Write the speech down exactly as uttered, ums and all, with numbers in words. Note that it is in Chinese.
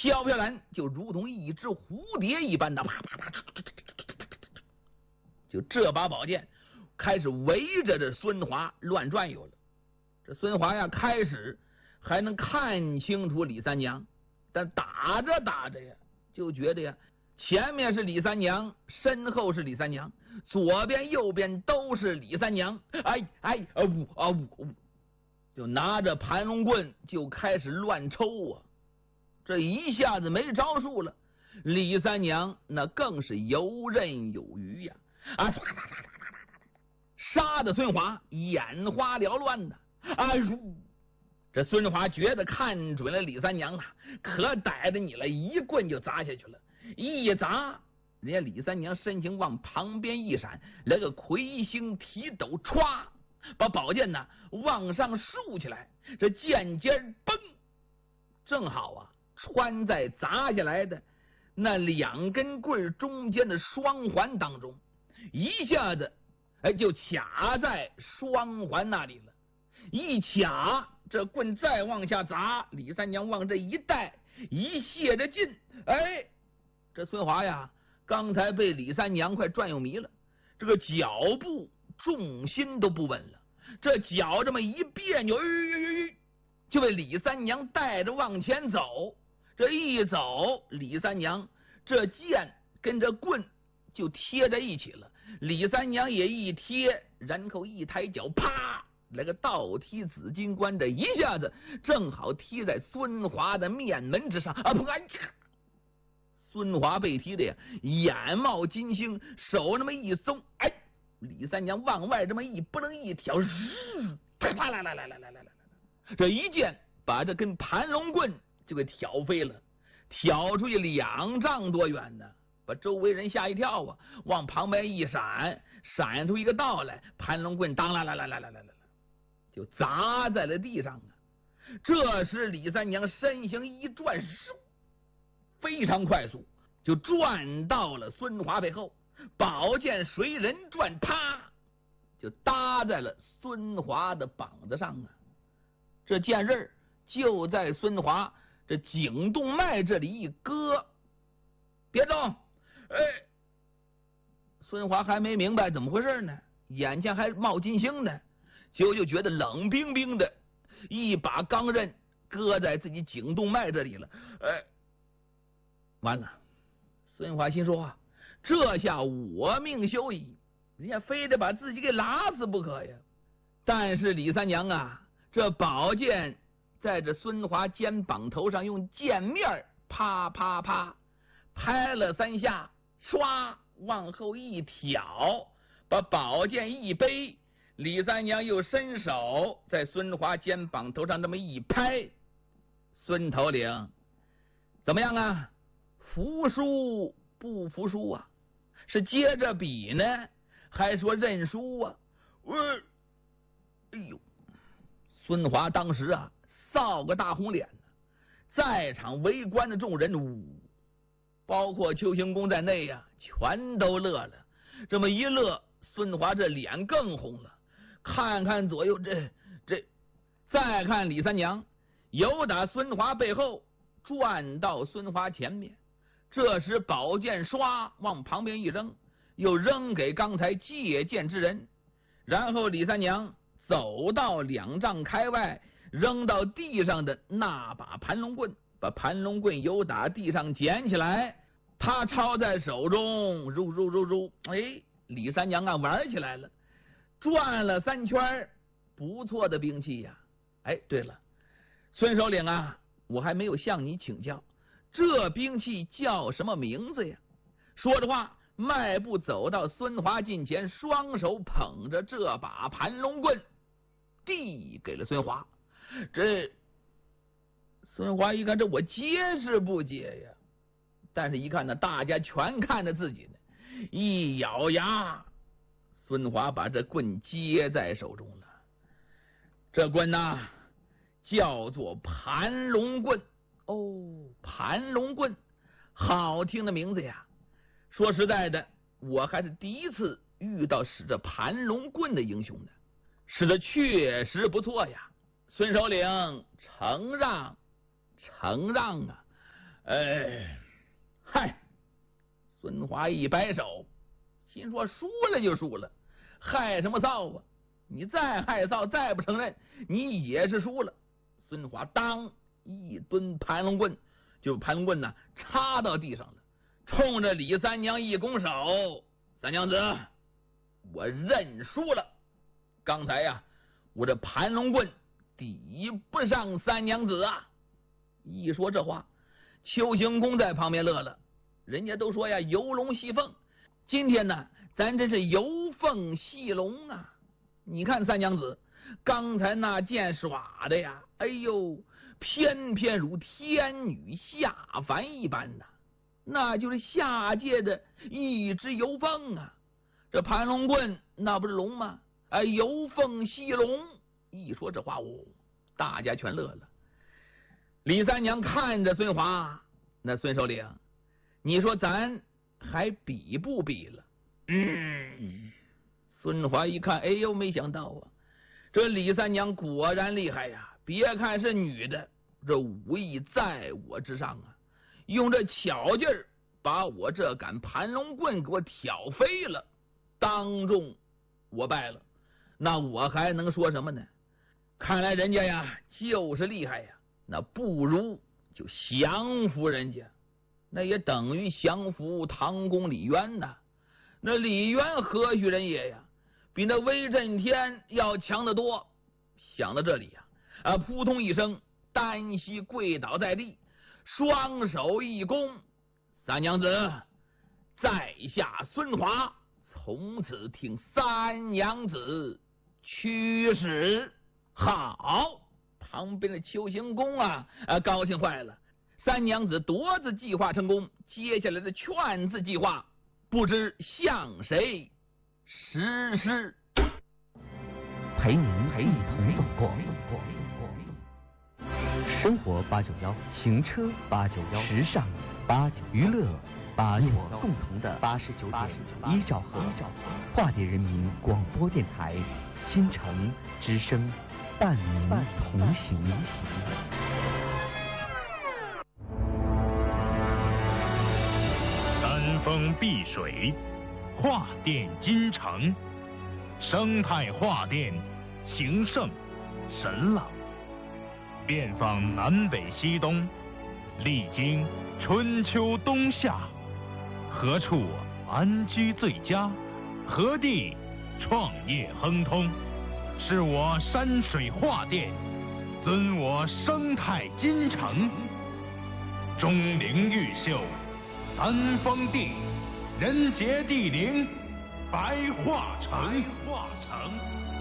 飘飘然就如同一只蝴蝶一般的啪啪啪，就这把宝剑开始围着这孙华乱转悠了。这孙华呀，开始还能看清楚李三娘，但打着打着呀，就觉得呀，前面是李三娘，身后是李三娘，左边右边都是李三娘。哎哎啊呜啊呜呜，就拿着盘龙棍就开始乱抽啊！这一下子没招数了，李三娘那更是游刃有余呀！啊，杀的孙华眼花缭乱的。哎呦，这孙华觉得看准了李三娘啊，可逮着你了，一棍就砸下去了。一砸，人家李三娘身形往旁边一闪，来个魁星提斗，歘，把宝剑呢往上竖起来，这剑尖嘣，正好啊穿在砸下来的那两根棍中间的双环当中，一下子哎就卡在双环那里了。一卡，这棍再往下砸，李三娘往这一带，一泄着劲，哎，这孙华呀，刚才被李三娘快转悠迷了，这个脚步重心都不稳了，这脚这么一别扭，就被李三娘带着往前走。这一走，李三娘这剑跟这棍就贴在一起了，李三娘也一贴，然后一抬脚，啪，来个倒踢紫金冠，这一下子正好踢在孙华的面门之上啊！砰！孙华被踢的呀，眼冒金星，手那么一松，哎，李三娘往外这么一不能一挑，啪啦啦啦啦啦啦啦，这一剑把这根盘龙棍就给挑飞了，挑出去两丈多远呢，把周围人吓一跳啊！往旁边一闪，闪出一个道来，盘龙棍当啦啦啦啦啦啦啦，就砸在了地上啊！这时李三娘身形一转，非常快速，就转到了孙华背后，宝剑随人转，啪，就搭在了孙华的膀子上啊！这剑刃就在孙华这颈动脉这里一割，别动！哎，孙华还没明白怎么回事呢，眼前还冒金星呢，结果就觉得冷冰冰的，一把钢刃搁在自己颈动脉这里了。哎，完了！孙华心说啊，这下我命休矣，人家非得把自己给拉死不可呀！但是李三娘啊，这宝剑在这孙华肩膀头上用剑面啪啪啪拍了三下，唰往后一挑，把宝剑一背，李三娘又伸手在孙华肩膀头上这么一拍，孙头领怎么样啊？服输不服输啊？是接着比呢，还说认输啊？我、呃、哎呦！孙华当时啊臊个大红脸呢，在场围观的众人呜，包括邱行公在内呀、啊，全都乐了。这么一乐，孙华这脸更红了，看看左右，这这再看李三娘，由打孙华背后转到孙华前面，这时宝剑唰往旁边一扔，又扔给刚才借剑之人，然后李三娘走到两丈开外，扔到地上的那把盘龙棍，把盘龙棍由打地上捡起来，他抄在手中，揉揉揉揉，哎，李三娘啊玩起来了，转了三圈，不错的兵器呀！哎，对了，孙首领啊，我还没有向你请教，这兵器叫什么名字呀？说着话，迈步走到孙华近前，双手捧着这把盘龙棍，递给了孙华。这孙华一看，这我接是不接呀？但是一看呢，大家全看着自己呢，一咬牙，孙华把这棍接在手中了。这棍呐，叫做盘龙棍。哦，盘龙棍，好听的名字呀！说实在的，我还是第一次遇到使这盘龙棍的英雄呢，使的确实不错呀。孙首领承让，承让啊！ 哎，嗨！孙华一摆手，心说输了就输了，害什么臊啊？你再害臊，再不承认，你也是输了。孙华当一蹲盘龙棍，就盘龙棍呢插到地上了，冲着李三娘一拱手：“三娘子，我认输了。刚才呀，我这盘龙棍抵不上三娘子啊！”一说这话，邱行公在旁边乐了。人家都说呀，游龙戏凤，今天呢，咱真是游凤戏龙啊！你看三娘子刚才那剑耍的呀，哎呦，偏偏如天女下凡一般呐，那就是下界的一只游凤啊！这盘龙棍那不是龙吗？哎，游凤戏龙。一说这话，哦，大家全乐了。李三娘看着孙华，那孙首领，你说咱还比不比了？嗯。孙华一看，哎呦，没想到啊，这李三娘果然厉害呀！别看是女的，这武艺在我之上啊，用这巧劲儿把我这杆盘龙棍给我挑飞了，当众我败了，那我还能说什么呢？看来人家呀就是厉害呀，那不如就降服人家，那也等于降服唐公李渊呐。那李渊何许人也呀？比那威震天要强得多。想到这里呀，啊，扑通一声，单膝跪倒在地，双手一弓：“三娘子，在下孙华，从此听三娘子驱使。”好，旁边的邱行公啊，啊，高兴坏了。三娘子夺子计划成功，接下来的劝字计划，不知向谁实施。 陪您陪你同走过，生活八九幺，行车八九幺，时尚八九，娱乐八九幺，共同的八十九点一兆赫，化蝶人民广播电台，新城之声，伴您同行。 山峰碧水，画电金城，生态画电，形胜神朗，遍访南北西东，历经春秋冬夏，何处安居最佳？何地创业亨通？是我山水画电，尊我生态金城。钟灵毓秀，三峰地，人杰地灵，白化城。白化城。